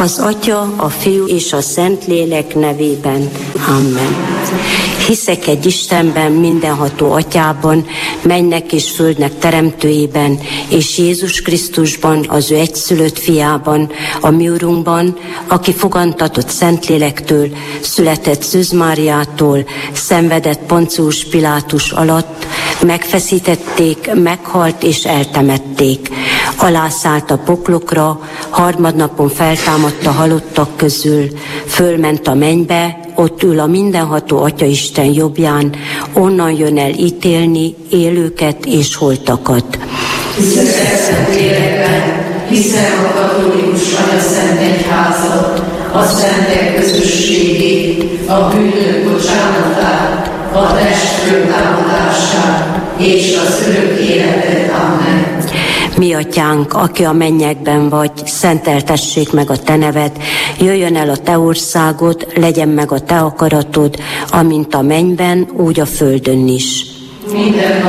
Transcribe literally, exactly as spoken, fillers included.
Az Atya, a Fiú és a Szentlélek nevében. Amen. Hiszek egy Istenben, mindenható Atyában, mennek és földnek teremtőjében, és Jézus Krisztusban, az ő egyszülött fiában, a mi Urunkban, aki fogantatott Szentlélektől, született Szűz Máriától, szenvedett Poncius Pilátus alatt, megfeszítették, meghalt és eltemették. Alászállt a poklokra, harmadnapon feltámadt a halottak közül, fölment a mennybe, ott ül a mindenható Atyaisten jobbján, onnan jön el ítélni élőket és holtakat. Hiszek Szentlélekben, hiszem a katolikus anyaszent egyházat, a szentek közösségét, a bűnök bocsánatát, a test föltámadását és az örök életet. Amen. Mi Atyánk, aki a mennyekben vagy, szenteltessék meg a te neved, jöjjön el a te országod, legyen meg a te akaratod, amint a mennyben, úgy a földön is. Minden